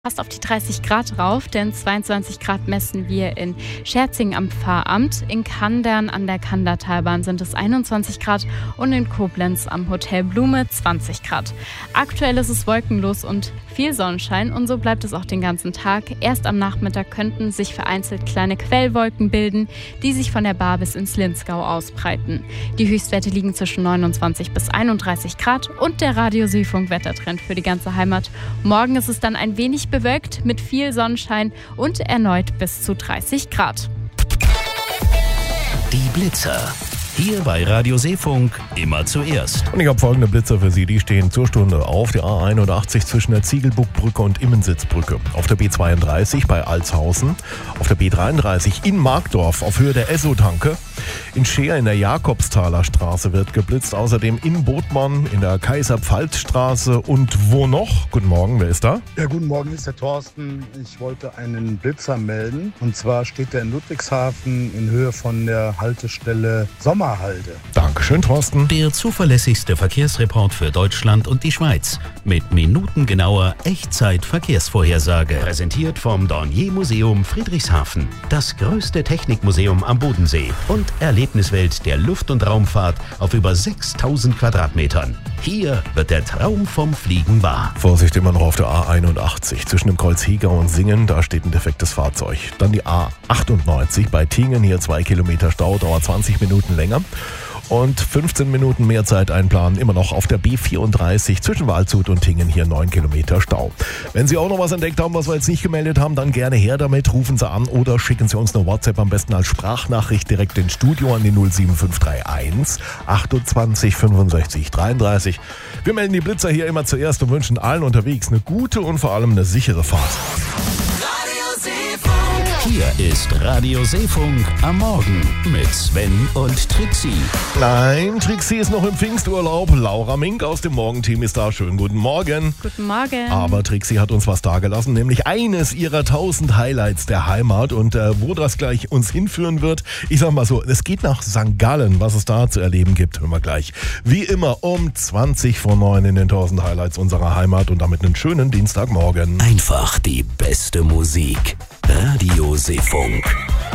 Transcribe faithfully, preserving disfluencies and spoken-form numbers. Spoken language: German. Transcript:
Fast auf die dreißig Grad rauf, denn zweiundzwanzig Grad messen wir in Scherzing am Pfarramt. In Kandern an der Kandertalbahn sind es einundzwanzig Grad und in Koblenz am Hotel Blume zwanzig Grad. Aktuell ist es wolkenlos und viel Sonnenschein und so bleibt es auch den ganzen Tag. Erst am Nachmittag könnten sich vereinzelt kleine Quellwolken bilden, die sich von der Bar bis ins Linzgau ausbreiten. Die Höchstwerte liegen zwischen neunundzwanzig bis einunddreißig Grad und der Radio Seefunk Wettertrend für die ganze Heimat. Morgen ist es dann ein wenig bewölkt mit viel Sonnenschein und erneut bis zu dreißig Grad. Die Blitzer. Hier bei Radio Seefunk immer zuerst. Und ich habe folgende Blitzer für Sie. Die stehen zur Stunde auf der A einundachtzig zwischen der Ziegelbuckbrücke und Immensitzbrücke. Auf der B zweiunddreißig bei Altshausen. Auf der B dreiunddreißig in Markdorf auf Höhe der Esso-Tanke. In Scheer in der Jakobsthaler Straße wird geblitzt. Außerdem in Bodmann in der Kaiser-Pfalz-Straße. Und wo noch? Guten Morgen, wer ist da? Ja, guten Morgen, ist der Thorsten. Ich wollte einen Blitzer melden. Und zwar steht der in Ludwigshafen in Höhe von der Haltestelle Sommerhalde. Dankeschön, Thorsten. Der zuverlässigste Verkehrsreport für Deutschland und die Schweiz. Mit minutengenauer Echtzeit-Verkehrsvorhersage. Präsentiert vom Dornier Museum Friedrichshafen. Das größte Technikmuseum am Bodensee. Und Erlebniswelt der Luft- und Raumfahrt auf über sechstausend Quadratmetern. Hier wird der Traum vom Fliegen wahr. Vorsicht, immer noch auf der A einundachtzig zwischen dem Kreuz Hegau und Singen. Da steht ein defektes Fahrzeug. Dann die A achtundneunzig bei Tingen. Hier zwei Kilometer Stau, dauert zwanzig Minuten länger. Und fünfzehn Minuten mehr Zeit einplanen, immer noch auf der B vierunddreißig zwischen Waldshut und Tingen, hier neun Kilometer Stau. Wenn Sie auch noch was entdeckt haben, was wir jetzt nicht gemeldet haben, dann gerne her damit, rufen Sie an oder schicken Sie uns eine WhatsApp, am besten als Sprachnachricht direkt ins Studio an die null sieben fünf drei eins achtundzwanzig fünfundsechzig dreiunddreißig. Wir melden die Blitzer hier immer zuerst und wünschen allen unterwegs eine gute und vor allem eine sichere Fahrt. Hier ist Radio Seefunk am Morgen mit Sven und Trixie. Nein, Trixie ist noch im Pfingsturlaub. Laura Mink aus dem Morgenteam ist da. Schönen guten Morgen. Guten Morgen. Aber Trixie hat uns was dagelassen, nämlich eines ihrer tausend Highlights der Heimat. Und äh, wo das gleich uns hinführen wird, ich sag mal so, es geht nach Sankt Gallen. Was es da zu erleben gibt, hören wir gleich. Wie immer um zwanzig vor neun in den tausend Highlights unserer Heimat und damit einen schönen Dienstagmorgen. Einfach die beste Musik. Radio Seefunk.